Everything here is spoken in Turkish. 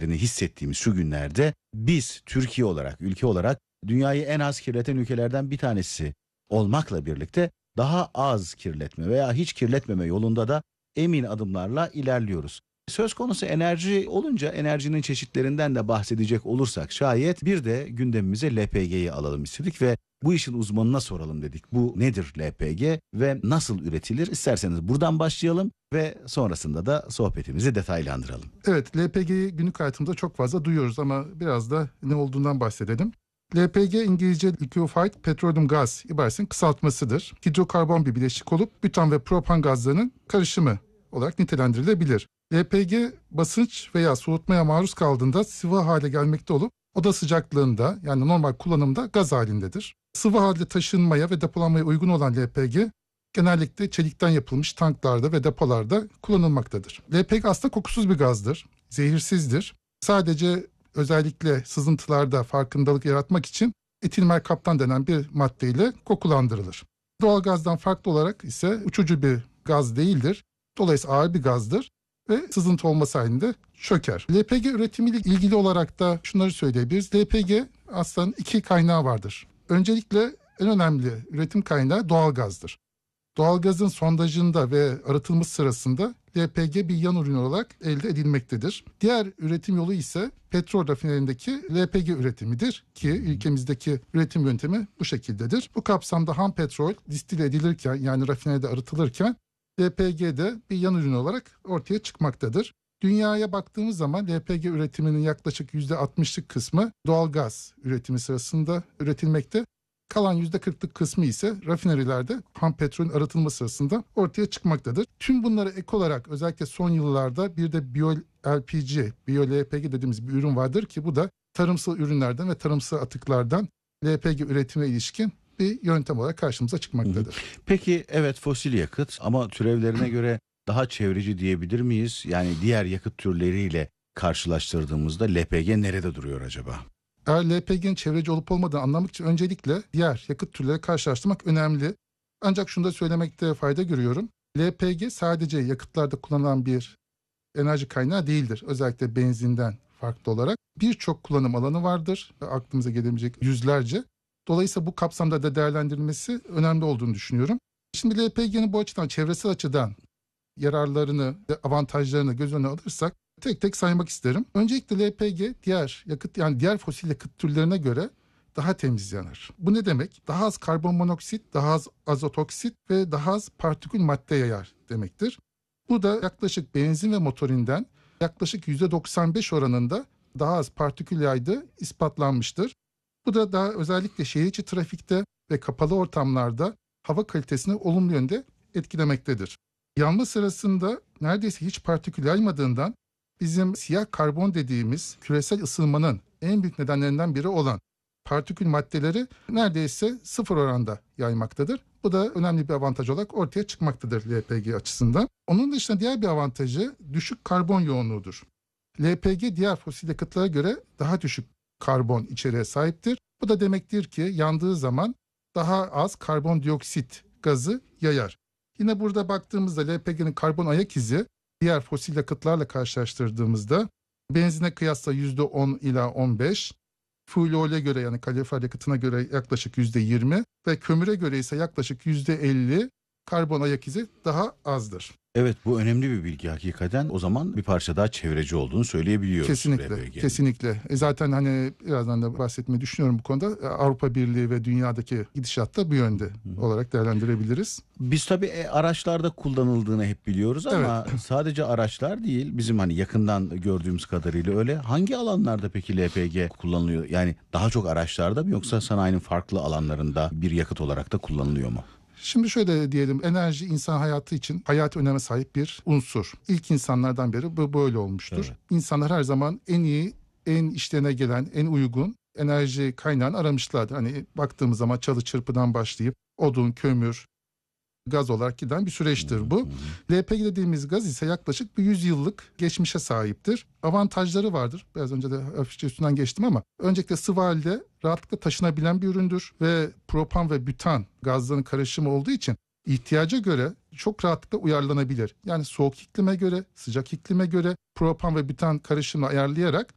kıymetini hissettiğimiz şu günlerde biz Türkiye olarak, ülke olarak dünyayı en az kirleten ülkelerden bir tanesi olmakla birlikte daha az kirletme veya hiç kirletmeme yolunda da emin adımlarla ilerliyoruz. Söz konusu enerji olunca enerjinin çeşitlerinden de bahsedecek olursak şayet bir de gündemimize LPG'yi alalım istedik ve bu işin uzmanına soralım dedik. Bu nedir LPG ve nasıl üretilir? İsterseniz buradan başlayalım ve sonrasında da sohbetimizi detaylandıralım. Evet, LPG'yi günlük hayatımızda çok fazla duyuyoruz ama biraz da ne olduğundan bahsedelim. LPG İngilizce Liquefied Petroleum Gas ibaresinin kısaltmasıdır. Hidrokarbon bir bileşik olup bütan ve propan gazlarının karışımı olarak nitelendirilebilir. LPG basınç veya soğutmaya maruz kaldığında sıvı hale gelmekte olup oda sıcaklığında yani normal kullanımda gaz halindedir. Sıvı halde taşınmaya ve depolanmaya uygun olan LPG genellikle çelikten yapılmış tanklarda ve depolarda kullanılmaktadır. LPG aslında kokusuz bir gazdır, zehirsizdir. Sadece özellikle sızıntılarda farkındalık yaratmak için etil merkaptan denen bir maddeyle kokulandırılır. Doğalgazdan farklı olarak ise uçucu bir gaz değildir. Dolayısıyla ağır bir gazdır ve sızıntı olması halinde çöker. LPG üretimiyle ilgili olarak da şunları söyleyebiliriz. LPG aslında iki kaynağı vardır. Öncelikle en önemli üretim kaynağı doğalgazdır. Doğalgazın sondajında ve arıtılması sırasında LPG bir yan ürün olarak elde edilmektedir. Diğer üretim yolu ise petrol rafinerindeki LPG üretimidir ki ülkemizdeki üretim yöntemi bu şekildedir. Bu kapsamda ham petrol distile edilirken yani rafineride arıtılırken LPG de bir yan ürün olarak ortaya çıkmaktadır. Dünyaya baktığımız zaman LPG üretiminin yaklaşık %60'lık kısmı doğalgaz üretimi sırasında üretilmekte. Kalan %40'lık kısmı ise rafinerilerde ham petrolün arıtılması sırasında ortaya çıkmaktadır. Tüm bunlara ek olarak özellikle son yıllarda bir de Bio-LPG, Bio-LPG dediğimiz bir ürün vardır ki bu da tarımsal ürünlerden ve tarımsal atıklardan LPG üretime ilişkin bir yöntem olarak karşımıza çıkmaktadır. Peki evet, fosil yakıt ama türevlerine göre daha çevreci diyebilir miyiz? Yani diğer yakıt türleriyle karşılaştırdığımızda LPG nerede duruyor acaba? Eğer LPG'nin çevreci olup olmadığını anlamak için öncelikle diğer yakıt türleriyle karşılaştırmak önemli. Ancak şunu da söylemekte fayda görüyorum. LPG sadece yakıtlarda kullanılan bir enerji kaynağı değildir. Özellikle benzinden farklı olarak birçok kullanım alanı vardır. Aklımıza gelebilecek yüzlerce. Dolayısıyla bu kapsamda da değerlendirilmesi önemli olduğunu düşünüyorum. Şimdi LPG'nin bu açıdan çevresel açıdan yararlarını ve avantajlarını göz önüne alırsak tek tek saymak isterim. Öncelikle LPG diğer yakıt yani diğer fosil yakıt türlerine göre daha temiz yanar. Bu ne demek? Daha az karbon monoksit, daha az azot oksit ve daha az partikül madde yayar demektir. Bu da yaklaşık benzin ve motorinden yaklaşık %95 oranında daha az partikül yaydığı ispatlanmıştır. Bu da daha özellikle şehir içi trafikte ve kapalı ortamlarda hava kalitesini olumlu yönde etkilemektedir. Yanma sırasında neredeyse hiç partikül yaymadığından bizim siyah karbon dediğimiz küresel ısınmanın en büyük nedenlerinden biri olan partikül maddeleri neredeyse sıfır oranda yaymaktadır. Bu da önemli bir avantaj olarak ortaya çıkmaktadır LPG açısından. Onun dışında diğer bir avantajı düşük karbon yoğunluğudur. LPG diğer fosil yakıtlara göre daha düşük karbon içeriğe sahiptir. Bu da demektir ki yandığı zaman daha az karbondioksit gazı yayar. Yine burada baktığımızda LPG'nin karbon ayak izi diğer fosil yakıtlarla karşılaştırdığımızda benzine kıyasla %10 ila 15, fuel oil'e göre yani kalorifer yakıtına göre yaklaşık %20 ve kömüre göre ise yaklaşık %50 karbon ayak izi daha azdır. Evet, bu önemli bir bilgi hakikaten. O zaman bir parça daha çevreci olduğunu söyleyebiliyoruz. Kesinlikle, LPG'nin. kesinlikle. Zaten hani birazdan da bahsetmeyi düşünüyorum bu konuda. Avrupa Birliği ve dünyadaki gidişat da bu yönde olarak değerlendirebiliriz. Biz tabii araçlarda kullanıldığını hep biliyoruz ama sadece araçlar değil. Bizim hani yakından gördüğümüz kadarıyla öyle. Hangi alanlarda peki LPG kullanılıyor? Yani daha çok araçlarda mı yoksa sanayinin farklı alanlarında bir yakıt olarak da kullanılıyor mu? Şimdi şöyle diyelim, enerji insan hayatı için hayati öneme sahip bir unsur. İlk insanlardan beri bu böyle olmuştur. Evet. İnsanlar her zaman en iyi, en işlerine gelen, en uygun enerji kaynağını aramışlardır. Hani baktığımız zaman çalı çırpıdan başlayıp odun, kömür, gaz olarak giden bir süreçtir bu. LPG dediğimiz gaz ise yaklaşık bir 100 yıllık geçmişe sahiptir. Avantajları vardır. Biraz önce de hafifçe üstünden geçtim ama öncelikle sıvı halde rahatlıkla taşınabilen bir üründür ve propan ve bütan gazların karışımı olduğu için ihtiyaca göre çok rahatlıkla uyarlanabilir. Yani soğuk iklime göre, sıcak iklime göre propan ve bütan karışımını ayarlayarak